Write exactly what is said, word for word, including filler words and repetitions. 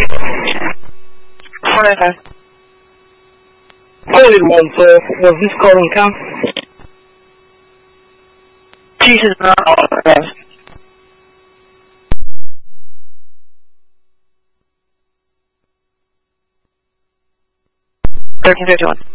Forever. Holy one, sir. Was this calling count? Jesus, not all of us. thirteen fifty-one.